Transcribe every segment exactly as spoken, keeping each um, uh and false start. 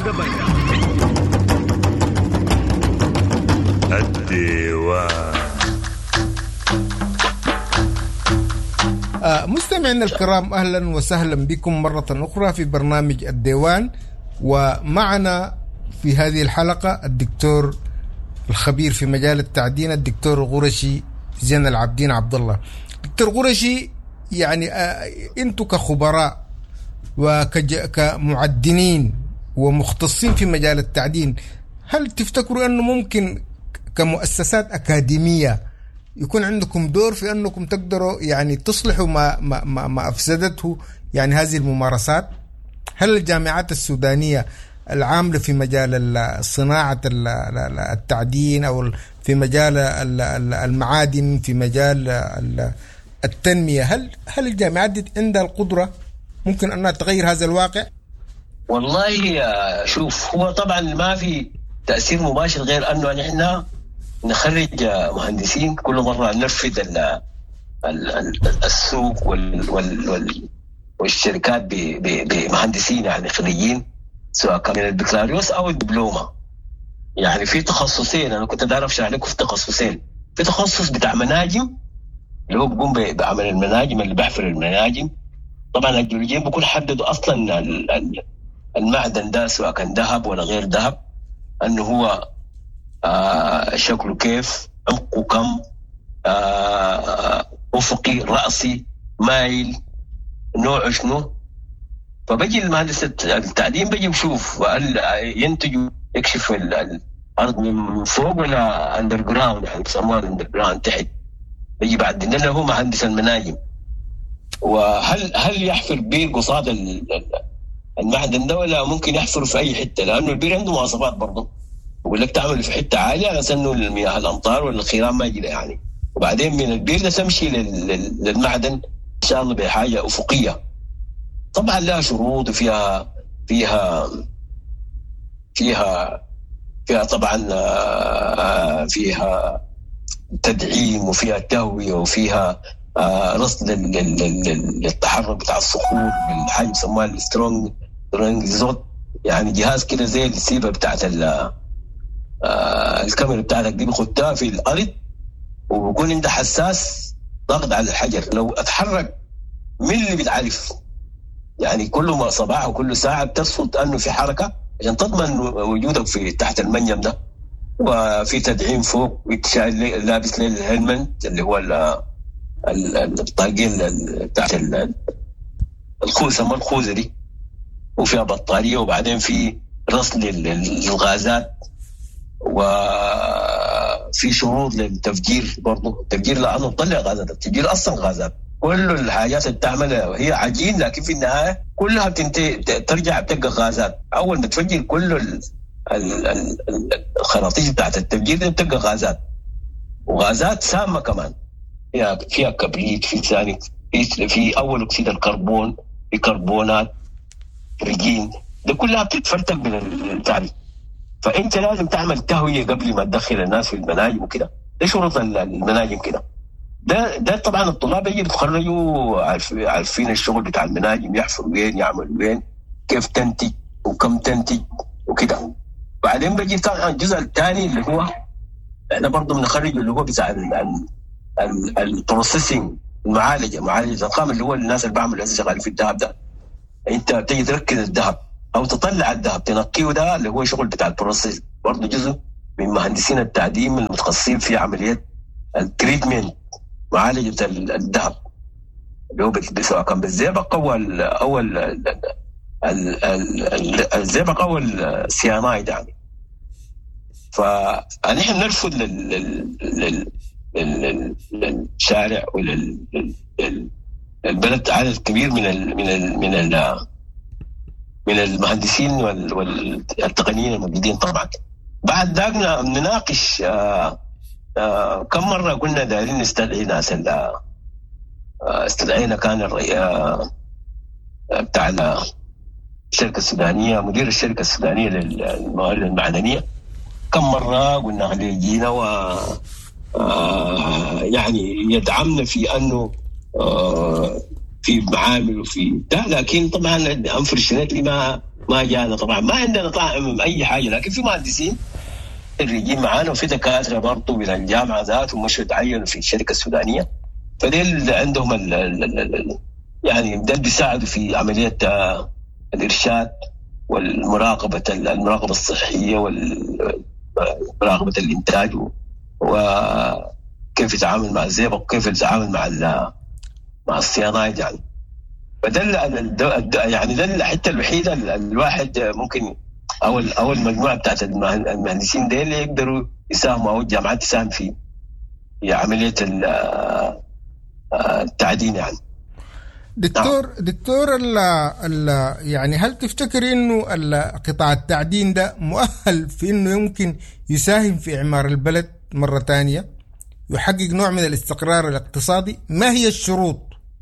الديوان. مستمعينا الكرام، أهلا وسهلا بكم مرة أخرى في برنامج الديوان. ومعنا في هذه الحلقة الدكتور الخبير في مجال التعدين الدكتور غرشي زين العابدين عبد الله. دكتور غرشي، يعني أنتم كخبراء وكمعدنين ومختصين في مجال التعدين، هل تفتكروا أنه ممكن كمؤسسات أكاديمية يكون عندكم دور في أنكم تقدروا يعني تصلحوا ما, ما, ما, ما أفسدته يعني هذه الممارسات؟ هل الجامعات السودانية العاملة في مجال صناعة التعدين أو في مجال المعادن، في مجال التنمية، هل هل الجامعات دي عندها القدرة ممكن أنها تغير هذا الواقع؟ والله شوف، هو طبعا ما في تأثير مباشر غير أنه نحن نخرج مهندسين كل مرة نرفض السوق وال وال وال والشركات بمهندسين يعني خريجين، سواء كان من البكالوريوس أو الدبلومة. يعني في تخصصين، أنا كنت أعرف شرح لكم في تخصصين. في تخصص بتاع مناجم اللي هو بيقوم بعمل المناجم، اللي بيحفر المناجم. طبعا الجيولوجيين بيكون حددوا أصلا المعدن ده سواء كان ذهب ولا غير ذهب، أنه هو آه شكله كيف، عمقه كم، آه أفقي، رأسي، مايل، نوعه شنو. فبجي المهندس التعدين بجي بشوف هل ينتجوا يكشف الأرض من فوق ولا أندر جراوند، يعني بيسموها أندر جراوند تحت. بجي بعد لأنه هو مهندس المناجم، وهل هل يحفر بير قصاد المعدن ده ولا ممكن يحفر في أي حتة، لأنه البير عنده مواصفات برضه. يقول لك تعمل في حتة عالية على سنه المياه الأمطار ولا الخيران ما يجي يعني، وبعدين من البير ده تمشي للمعدن إن شاء الله بحاجة أفقية. طبعا لها شروط وفيها فيها فيها فيها طبعا فيها تدعيم وفيها تهوية وفيها رصد للتحرك بتاع الصخور بالحاجة يسموها السترونج زوت، يعني جهاز كده زي السيبة بتاعت الكاميرا بتاعتك دي بخدها في الأرض، وبكون عنده حساس ضغط على الحجر. لو اتحرك من اللي بتعرف يعني كل ما صباح وكل ساعة بتصفت أنه في حركة عشان تضمن وجودك في تحت المنجم ده. وفي تدعيم فوق، لابس للهلمنت اللي هو الطاقين تحت الخوذة، ما الخوذة دي، وفيها بطارية، وبعدين في رصد للغازات، وفي شروط للتفجير برضو. التفجير لأنه تطلع غازات، التفجير أصلا غازات. كل الحاجات اللي بتعملها هي عجين، لكن في النهاية كلها بتنتهي ترجع بتبقى غازات. أول ما تفجر كل الخراطيش بتاعت التفجير دي بتبقى غازات، وغازات سامة كمان. فيها فيها كبريت، في ثاني في, في أول أكسيد الكربون، في كربونات، رجين، ده كلها بتتفرتك من التعريف. فأنت لازم تعمل تهوية قبل ما تدخل الناس في المناجم وكده. ده شروط المناجم كده. ده ده طبعا الطلاب يجي يتخرجوا عارفين الشغل بتاع المناجم، يحفروا وين، يعملوا وين، كيف تنتج وكم تنتج وكده. بعدين بيجي طبعا الجزء الثاني اللي هو احنا برضه بنخرج اللي هو بتاع البروسيسنج، المعالجه، معالجه الخام، اللي هو الناس اللي بعملوا شغالين في الذهب ده. انت بتيجي تركز الذهب او تطلع الذهب تنقيه، ده اللي هو شغل بتاع البروسيس، برضه جزء من مهندسين التعدين المتخصصين في عمليات التريتمنت، معالجه الذهب، اللي هو سواء كان بالزئبق او او الزئبق او السيانايد يعني. فنحن نرفض للشارع وللبلد عدد كبير من ال من ال من ال من المهندسين والتقنيين الموجودين. طبعا بعد ذلك نناقش آآ آآ كم مرة قلنا دايرين نستدعي ناس، استدعينا كان الرئيس بتاع الشركة السودانية، مدير الشركة السودانية للموارد المعدنية، كم مرة قلنا خليه يجينا و يعني يدعمنا في أنه في معامل وفي ده. لكن طبعا أنفر الشناتلي ما ما جانا طبعا، ما عندنا طاعم اي حاجه، لكن في مهندسين الرجيم معانا، وفي دكاتره برضه من الجامعه ذاتهم مشوا تعينوا في الشركه السودانيه، فديل عندهم ال ال ال يعني ده بيساعدوا في عمليه الارشاد والمراقبه المراقبه الصحيه ومراقبه الانتاج وكيف يتعامل مع الزئبق وكيف يتعامل مع مع الصيانات يعني. فده يعني ده الحته الوحيده الواحد ممكن او او المجموعه بتاعت المهندسين ديل يقدروا يساهموا او الجامعات تساهم في في عمليه التعدين يعني. دكتور دكتور ال ال يعني هل تفتكر انه قطاع التعدين ده مؤهل في انه يمكن يساهم في اعمار البلد مره ثانيه، يحقق نوع من الاستقرار الاقتصادي؟ ما هي الشروط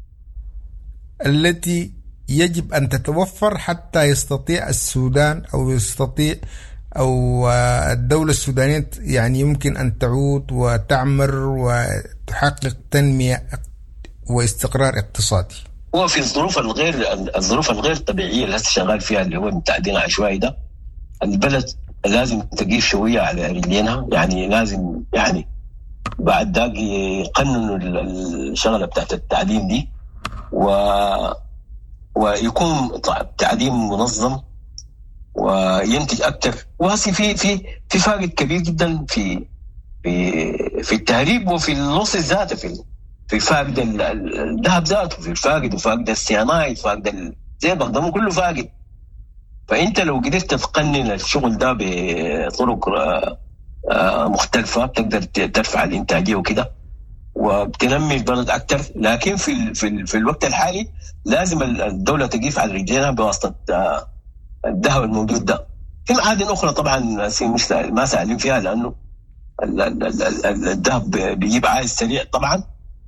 التي يجب ان تتوفر حتى يستطيع السودان او يستطيع او الدوله السودانيه يعني يمكن ان تعود وتعمر وتحقق تنميه واستقرار اقتصادي؟ هو في الظروف الغير الظروف الغير طبيعيه اللي هسه شغال فيها اللي هو التعدين العشوائي ده، البلد لازم تقيف شويه على رجلينها، يعني لازم يعني بعد ذاك يقننوا الشغله بتاعت التعدين دي و ويكون تعدين منظم وينتج اكثر. وهسه في في في فارق كبير جدا في في في التهريب وفي النص الذاتي، في في فاقد الذهب ذاته، في الفاقد وفاقد الصيانات، فاقد الزئبق ده كله فاقد. فانت لو قدرت تقنن الشغل ده بطرق مختلفه بتقدر ترفع الانتاجيه وكده وبتنمي البلد اكثر. لكن في في في الوقت الحالي لازم الدوله تقيف على رجليها بواسطه الذهب الموجود ده. في معادن اخرى طبعا ما سائلين فيها لانه الذهب بيجيب عائد سريع طبعا،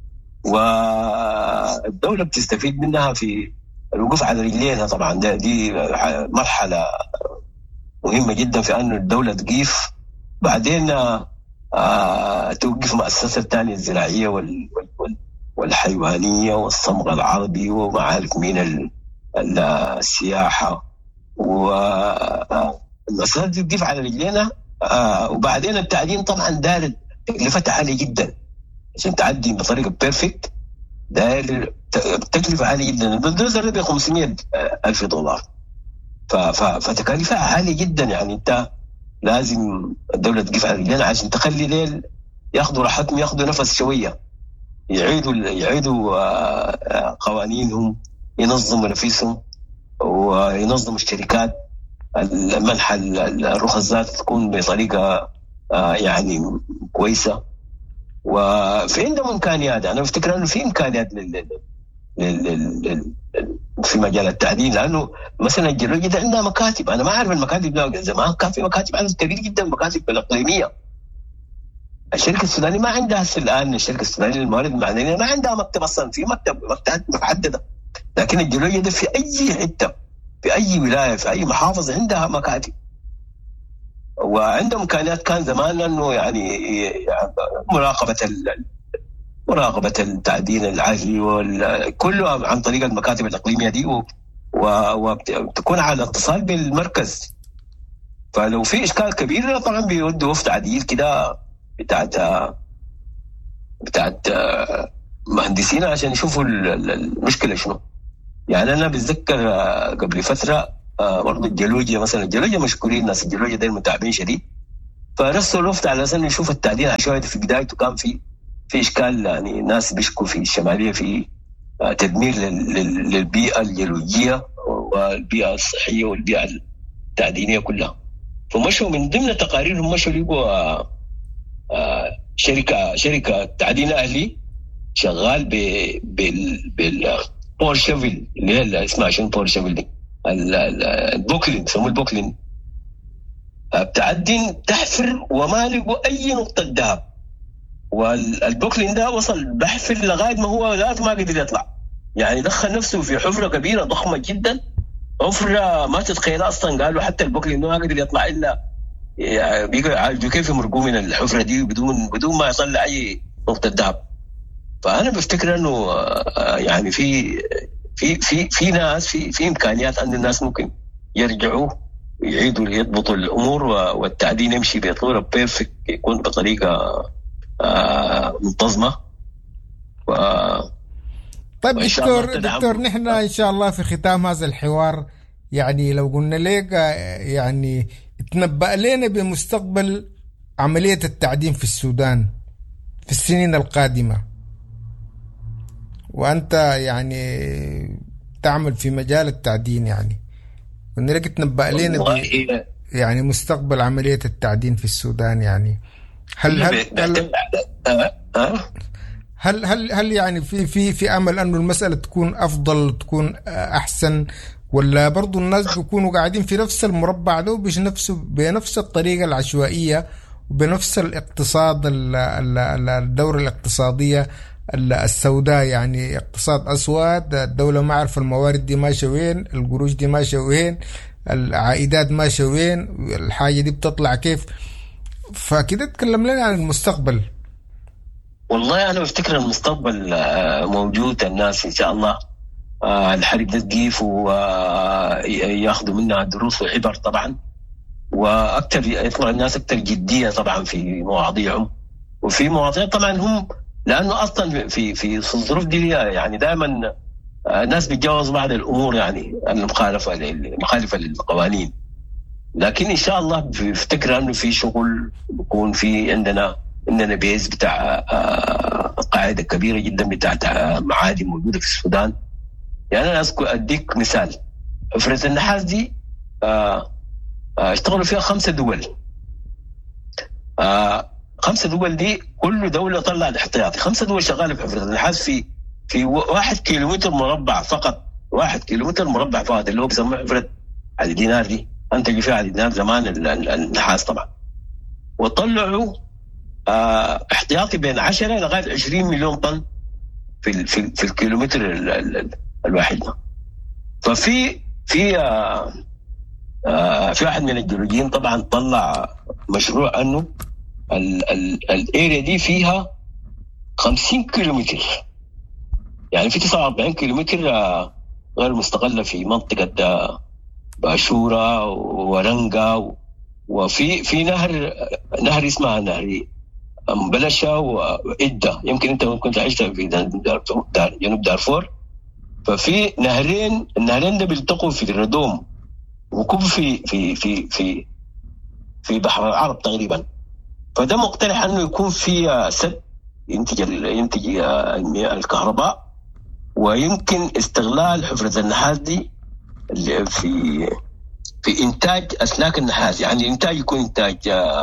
والدولة بتستفيد منها في الوقوف على رجليها طبعا. ده دي مرحلة مهمة جدا في أن الدولة تقيف، بعدين آه توقف مؤسسة الثانية الزراعية وال والحيوانية والصمغ العربي ومعارف من السياحة، والمؤسسات دي تقيف على رجلينا. آه وبعدين التعدين طبعا دار تكلفتها عالية جدا عشان تعدي بطريقه بيرفكت، داير تكلفه عاليه جدا. البلدوزر ب خمسمية ألف دولار، فتكاليفها عاليه جدا. يعني انت لازم الدوله تقف على رجلنا عشان تخلي ليل ياخذوا راحتهم، ياخذوا نفس شويه، يعيدوا يعيدوا قوانينهم، ينظموا نفسهم وينظموا الشركات، منح الرخص ذات تكون بطريقه يعني كويسه. وفي عندهم امكانيات، انا بفتكر انه في امكانيات لل... لل... لل... في مجال التعدين، لانه مثلا الجيولوجيا ده عندها مكاتب. انا ما اعرف المكاتب ده، زمان كان في مكاتب عدد كبير جدا، مكاتب الاقليميه. الشركه السودانيه ما عندها هسه الان، الشركه السودانيه للموارد المعدنيه ما عندها مكتب اصلا، في مكتب مكتبات محدده. لكن الجيولوجيا ده في اي حته، في اي ولايه، في اي محافظه عندها مكاتب وعندهم امكانيات. كان زمان انه يعني مراقبه مراقبه التعدين العالي وكله عن طريق المكاتب الاقليميه دي، وبتكون على اتصال بالمركز. فلو في اشكال كبير طبعا بيودوا وفد عديل كده بتاعت بتاعت مهندسين عشان يشوفوا المشكله شنو. يعني انا بتذكر قبل فتره برضه الجيولوجيا مثلا، الجيولوجيا مشكورين، الناس الجيولوجيا دايما متعبين شديد، فرسلوا الوفد على اساس يشوف التعدين عشوائي. في بدايته كان في في اشكال، يعني ناس بيشكوا في الشماليه في تدمير للبيئه الجيولوجيه والبيئه الصحيه والبيئه التعدينيه كلها. فمشوا من ضمن تقاريرهم مشوا لقوا شركه شركه تعدين اهلي شغال بال بال بول شيفل اللي هي اسمها شنو بول شيفل دي، البوكلين بسموه البوكلين، بتعدين تحفر وما لقوا اي نقطه ذهب. والبوكلين ده وصل بحفر لغايه ما هو ذات ما قدر يطلع، يعني دخل نفسه في حفره كبيره ضخمه جدا، حفره ما تتخيلها اصلا. قالوا حتى البوكلين ما قدر يطلع الا يعني بيقوا يعالجوا كيف يمرقوا من الحفره دي بدون بدون ما يطلع اي نقطه ذهب. فانا بفتكر انه يعني في في في في ناس في في امكانيات ان الناس ممكن يرجعوا يعيدوا يضبطوا الأمور والتعدين يمشي بصورة بيرفكت، يكون بطريقة منتظمة. و... طيب دكتور دكتور نحن إن شاء الله في ختام هذا الحوار، يعني لو قلنا لك يعني تنبأ لنا بمستقبل عملية التعدين في السودان في السنين القادمة، وأنت يعني تعمل في مجال التعدين، يعني قلنا لك تنبأ لنا يعني مستقبل عملية التعدين في السودان، يعني هل هل هل هل, هل, هل يعني في في في أمل أنه المسألة تكون أفضل، تكون أحسن، ولا برضو الناس بيكونوا قاعدين في نفس المربع ده بنفس بنفس الطريقة العشوائية وبنفس الاقتصاد الدورة الاقتصادية السوداء، يعني اقتصاد أسود، الدولة ما عارفة الموارد دي ماشية وين، القروش دي ماشية وين، العائدات ماشية وين، الحاجة دي بتطلع كيف؟ فكده تكلم لنا عن المستقبل. والله أنا بفتكر المستقبل موجود، الناس إن شاء الله الحرب ده تقيف وياخذوا منها دروس وعبر طبعا، وأكثر يطلع الناس أكثر جدية طبعا في مواضيعهم، وفي مواضيع طبعا هم لأنه أصلا في في الظروف دي يعني دائما الناس بيتجاوز بعض الأمور، يعني المخالفة المخالفة للقوانين. لكن إن شاء الله بفتكر أنه في شغل بيكون في عندنا عندنا بيز بتاع قاعدة كبيرة جدا بتاعت معادن موجودة في السودان. يعني أنا أذكر أديك مثال، حفرة النحاس دي اشتغلوا فيها خمسة دول، خمسة دول دي كل دولة طلع الاحتياطي، خمسة دول شغالة في حفرة النحاس في في واحد كيلومتر مربع فقط، واحد كيلومتر مربع فقط اللي هو بيسموه حفرة علي دينار دي، أنتجوا فيها علي دينار زمان النحاس طبعا، وطلعوا اه احتياطي بين عشرة لغاية عشرين مليون طن في في, في الكيلومتر ال ال الواحد ده. ففي في اه اه في واحد من الجيولوجيين طبعا طلع مشروع انه الاريا دي فيها خمسين كيلومتر، يعني في تسعة وأربعين كيلومتر اه غير مستقلة في منطقة باشورة ورنقة، وفي في نهر نهر اسمها نهر بلشة وإدة، يمكن أنت ممكن تعيش في دار جنوب دارفور. ففي نهرين، النهرين ده بيلتقوا في الردوم وكب في في في في في بحر العرب تقريبا. فده مقترح أنه يكون في سد ينتج ينتج الكهرباء، ويمكن استغلال حفرة النحاس دي في في إنتاج أسلاك النحاس، يعني إنتاج يكون إنتاج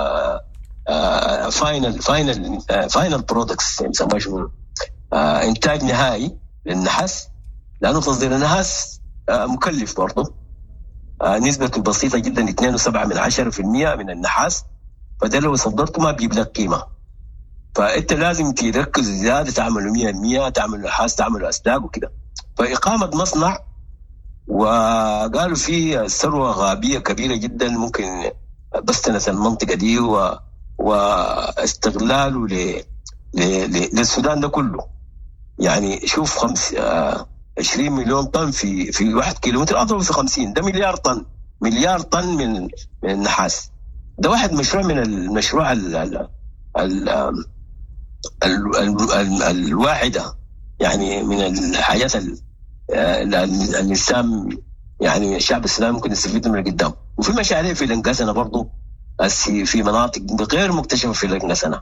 فاينل فاينل فاينل برودكتس يسموه شنو، إنتاج نهائي للنحاس، لأنه تصدير النحاس آه مكلف برضه، آه نسبته بسيطة جدا اثنين وسبعة من عشرة في المية من النحاس، فده لو صدرته ما بيجيب لك قيمة. فأنت لازم تركز زيادة، تعملوا مية المية، تعملوا نحاس، تعملوا أسلاك وكده. فإقامة مصنع، وقالوا فيه ثروة غابية كبيرة جدا ممكن بستنة المنطقة دي و... واستغلاله ل... ل... ل... للسودان ده كله. يعني شوف خمس آه... عشرين مليون طن في في واحد كيلومتر، أضرب في خمسين، ده مليار طن، مليار طن من من النحاس. ده واحد مشروع من المشروع ال... ال... ال... ال... ال... ال... الواحدة، يعني من الحاجات ال... الإسلام، يعني الشعب الإسلامي ممكن يستفيد من قدام. وفي مشاريع في الانقسنة برضو، في مناطق غير مكتشفة في الانقسنة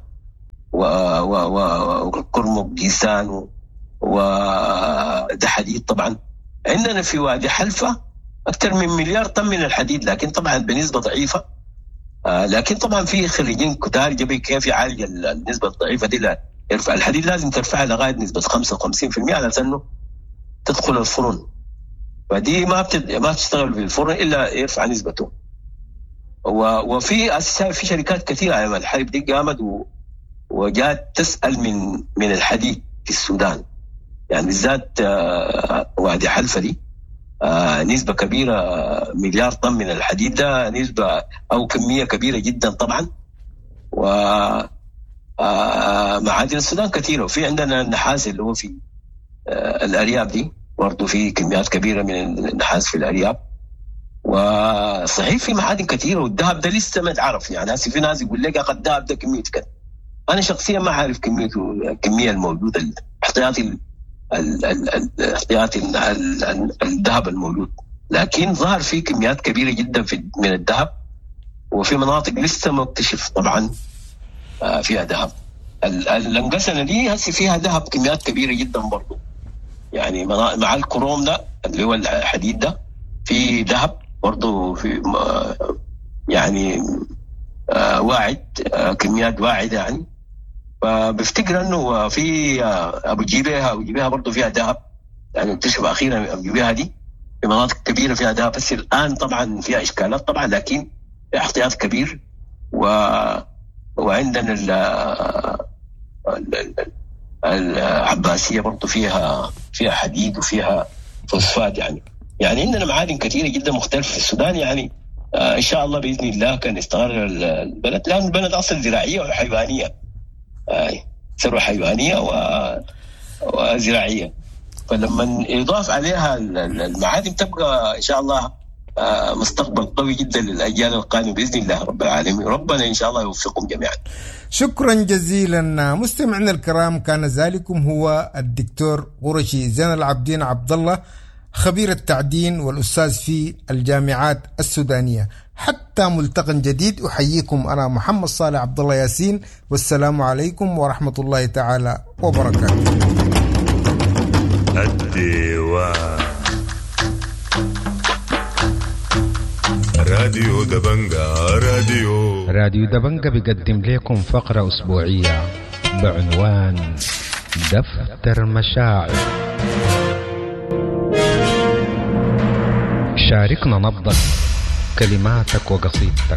وكرمك جيسان وده حديد. طبعا عندنا في وادي حلفة أكثر من مليار طن من الحديد، لكن طبعا بنسبة ضعيفة. لكن طبعا في خريجين كتار جبي كيف يعالج النسبة الضعيفة دي، لا يرفع الحديد لازم ترفعها لغاية نسبة خمسة وخمسين بالمئة على أنه تدخل الفرن، فدي ما بتد... ما بتشتغل في الفرن إلا يرفع نسبته. و... وفي أساسا في شركات كثيرة على الحرب دي قامت و... وجات تسأل من من الحديد في السودان، يعني بالذات وادي حلفة دي نسبة كبيرة، مليار طن من الحديد، ده نسبة أو كمية كبيرة جدا طبعا. و معادن السودان كثيرة، وفي عندنا النحاس اللي هو في الأرياف دي برضو في كميات كبيرة من النحاس في الأرياف. وصحيح في معادن كثيره والذهب ده لسه ما تعرف. يعني هسه في ناس يقول لك اخذ الذهب ده كميه كده، انا شخصيا ما عارف كميته الكميه الموجوده الاحتياطي الاحتياطي الذهب الموجود، لكن ظهر في كميات كبيره جدا في من الذهب، وفي مناطق لسه ما اكتشف طبعا فيها ذهب. الانقسنه دي هسه فيها ذهب كميات كبيره جدا برضه، يعني مع الكروم ده اللي هو الحديد ده في ذهب برضه، في يعني واعد كميات واعده يعني. فبفتكر انه في ابو جيبيها ابو جيبيها برضه فيها ذهب، يعني اكتشف اخيرا ابو جيبيها دي في مناطق كبيره فيها ذهب، بس الان طبعا فيها اشكالات طبعا، لكن في احتياط كبير. و وعندنا ال العباسيه برضه فيها فيها حديد وفيها فوسفات، يعني يعني عندنا معادن كثيره جدا مختلفه في السودان. يعني آه ان شاء الله باذن الله كان يستقر البلد، لان البلد اصلا زراعيه وحيوانيه، آه ثروه حيوانيه و... وزراعيه، فلما يضاف عليها المعادن تبقى ان شاء الله آه مستقبل قوي جدا للاجيال القادمه باذن الله رب العالمين. ربنا ان شاء الله يوفقكم جميعا. شكرا جزيلا مستمعينا الكرام، كان ذلكم هو الدكتور قرشي زين العابدين عبد الله، خبير التعدين والأستاذ في الجامعات السودانية. حتى ملتقى جديد أحييكم أنا محمد صالح عبد الله ياسين، والسلام عليكم ورحمة الله تعالى وبركاته. الديوان راديو دبنجا راديو راديو دبنجا بيقدم لكم فقرة أسبوعية بعنوان دفتر مشاعر. شاركنا نبضك، كلماتك وقصيدتك.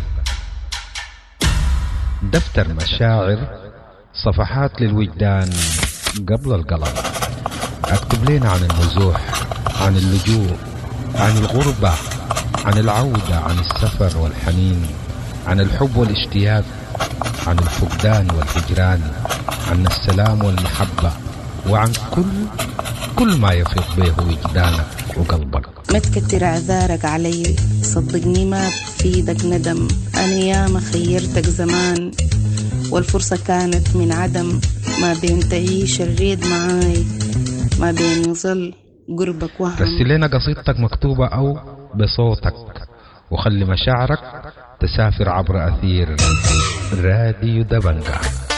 دفتر مشاعر، صفحات للوجدان قبل القلم. اكتب لنا عن النزوح، عن اللجوء، عن الغربة، عن العودة، عن السفر والحنين، عن الحب والاشتياق، عن الفقدان والهجران، عن السلام والمحبة، وعن كل كل ما يفيض به وجدانك وقلبك. ما تكتر اعذارك علي، صدقني ما بفيدك ندم. انا ياما خيرتك زمان والفرصة كانت من عدم، ما بين تعيش الريد معاي، ما بين يظل قربك وهم. رسل لنا قصيدتك مكتوبة أو بصوتك، وخلي مشاعرك تسافر عبر أثير راديو دبنجا.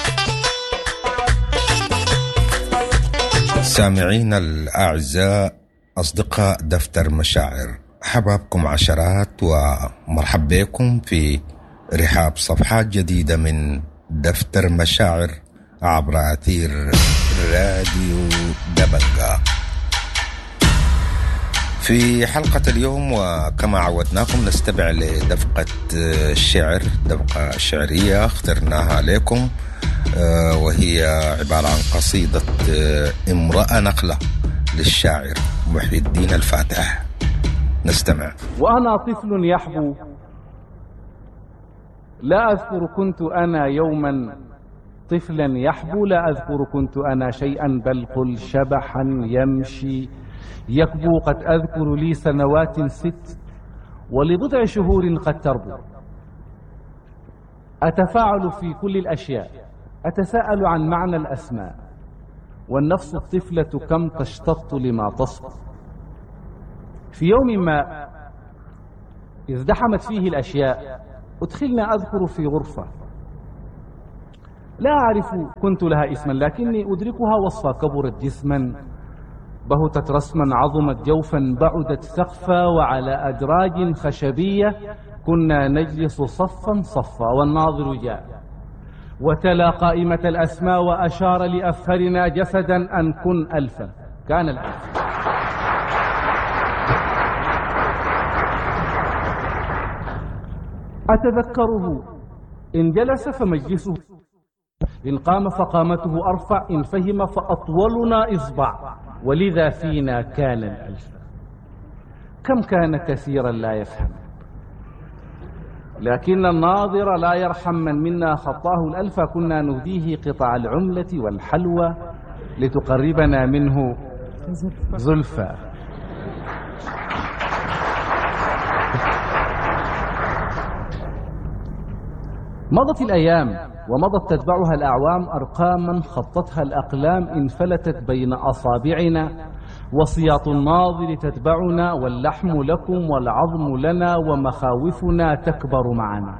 سامعين الأعزاء، أصدقاء دفتر مشاعر، حبابكم عشرات ومرحب بكم في رحاب صفحات جديدة من دفتر مشاعر عبر أثير راديو دبنجا. في حلقة اليوم وكما عودناكم نستمع لدفقة الشعر، دفقة شعرية اخترناها لكم، وهي عبارة عن قصيدة امرأة نقلة للشاعر محي الدين الفاتح. نستمع. وأنا طفل يحبو، لا أذكر كنت أنا يوما طفلا يحبو، لا أذكر كنت أنا شيئا، بل قل شبحا يمشي يكبو. قد أذكر لي سنوات ست ولبضع شهور قد تربو. أتفاعل في كل الأشياء، أتساءل عن معنى الأسماء، والنفس الطفلة كم تشتط لما تصبر. في يوم ما ازدحمت فيه الأشياء أدخلنا أذكر في غرفة لا أعرف كنت لها اسما، لكني أدركها وصفا. كبرت جسما، بهتت رسما، عظمت جوفا، بعدت سقفا، وعلى أدراج خشبية كنا نجلس صفا صفا. والناظر جاء وتلا قائمة الأسماء وأشار لأفهرنا جسدا أن كن ألفا. كان الألف. أتذكره إن جلس فمجلسه، إن قام فقامته أرفع، إن فهم فأطولنا إصبع، ولذا فينا كان الألف. كم كان كثيرا لا يفهم، لكن الناظر لا يرحم من منا خطاه الألف. كنا نهديه قطع العملة والحلوى لتقربنا منه زلفى. مضت الأيام ومضت تتبعها الأعوام أرقاما خطتها الأقلام انفلتت بين أصابعنا، وسياط الناظر تتبعنا، واللحم لكم والعظم لنا، ومخاوفنا تكبر معنا.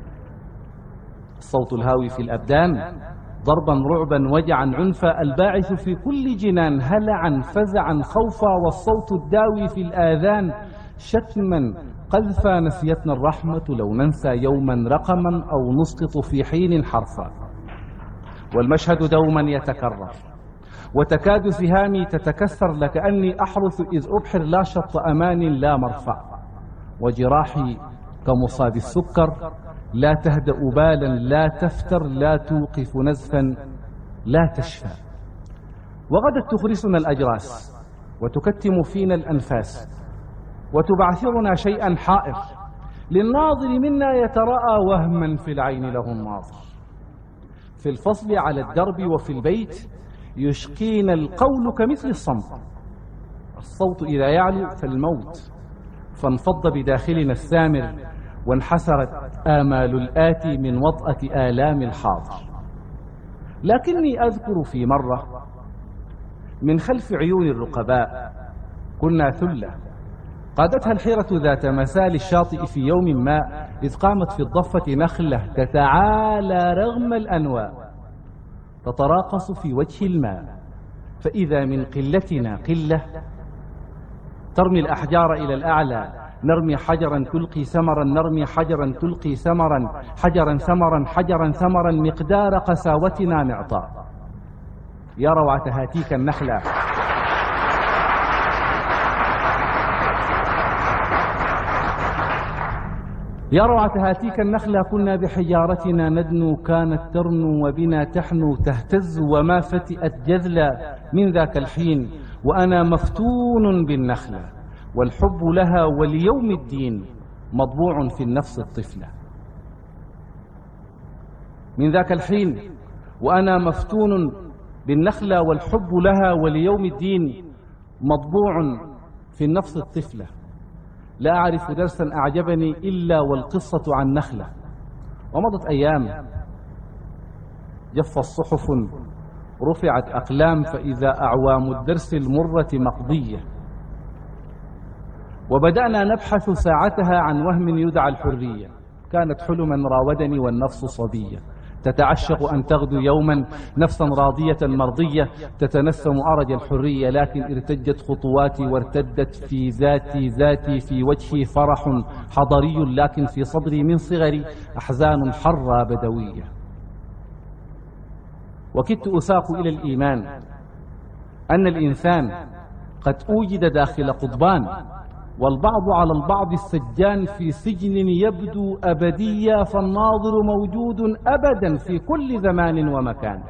الصوت الهاوي في الأبدان ضربا رعبا وجعا عنفا، الباعث في كل جنان هلعا فزعا خوفا، والصوت الداوي في الآذان شتما قذفا. نسيتنا الرحمة لو ننسى يوما رقما أو نسقط في حين حرفا، والمشهد دوما يتكرر، وتكاد سهامي تتكسر لكأني أحرث إذ أبحر لا شط أمان لا مرفع، وجراحي كمصاب السكر لا تهدأ بالا لا تفتر لا توقف نزفا لا تشفى. وغدت تخرسنا الأجراس وتكتم فينا الأنفاس، وتبعثرنا شيئا حائر للناظر منا يتراءى وهما في العين له الناظر. في الفصل على الدرب وفي البيت يشقينا القول كمثل الصمت، الصوت إذا يعلو فالموت، فانفض بداخلنا السامر، وانحسرت آمال الآتي من وطأة آلام الحاضر. لكني أذكر في مرة من خلف عيون الرقباء كنا ثلة قادتها الحيرة ذات مسال الشاطئ في يوم ما، إذ قامت في الضفة نخلة تتعالى رغم الأنواء تتراقص في وجه الماء، فإذا من قلتنا قلة ترمي الأحجار إلى الأعلى، نرمي حجرا تلقي ثمرا، نرمي حجرا تلقي ثمرا، حجرا ثمرا حجرا ثمرا، مقدار قساوتنا معطاء. يا روعة هاتيك النخلة يا روعة هاتيك النخلة، كنا بحجارتنا ندنو، كانت ترنو وبنا تحنو تهتز، وما فتئت جذلا من ذاك الحين، وأنا مفتون بالنخلة، والحب لها وليوم الدين مطبوع في النفس الطفلة. من ذاك الحين وأنا مفتون بالنخلة، والحب لها وليوم الدين مطبوع في النفس الطفلة. لا أعرف درسا أعجبني إلا والقصة عن نخلة. ومضت أيام جف الصحف رفعت أقلام، فإذا أعوام الدرس المرة مقضية، وبدأنا نبحث ساعتها عن وهم يدعى الحرية. كانت حلما راودني والنفس صبية، تتعشق أن تغدو يوما نفسا راضية مرضية، تتنسم أرج الحرية، لكن ارتجت خطواتي وارتدت في ذاتي ذاتي في وجهي فرح حضري، لكن في صدري من صغري أحزان حرة بدوية. وكدت أساق إلى الإيمان أن الإنسان قد أوجد داخل قضبان، والبعض على البعض السجان في سجن يبدو أبديا، فالناظر موجود أبدا في كل زمان ومكان.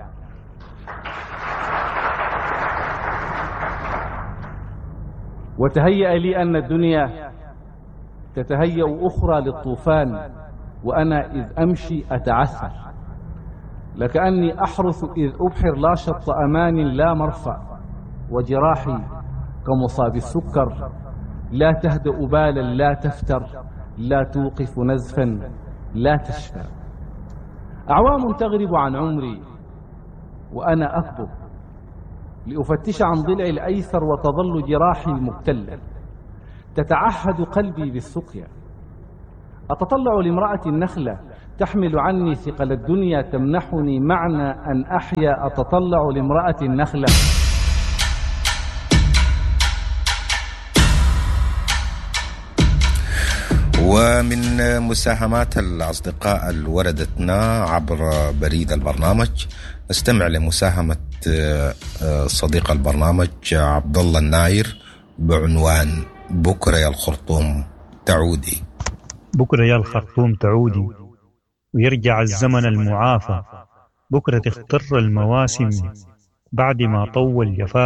وتهيأ لي أن الدنيا تتهيأ أخرى للطوفان، وأنا إذ أمشي أتعثر، لكأني أحرث إذ أبحر لا شط أمان لا مرفع، وجراحي كمصاب السكر لا تهدأ بالا لا تفتر، لا توقف نزفا لا تشفى. أعوام تغرب عن عمري وأنا أكبر لأفتش عن ضلع الأيسر، وتظل جراحي مبتلة تتعهد قلبي بالسقيا. أتطلع لامرأة النخلة تحمل عني ثقل الدنيا، تمنحني معنى أن أحيا. أتطلع لامرأة النخلة ومن مساهمات الأصدقاء اللي وردتنا عبر بريد البرنامج نستمع لمساهمة صديق البرنامج عبد الله الناير بعنوان بكرة يا الخرطوم تعودي. بكرة يا الخرطوم تعودي ويرجع الزمن المعافى، بكرة تختر المواسم بعد ما طول جفاف.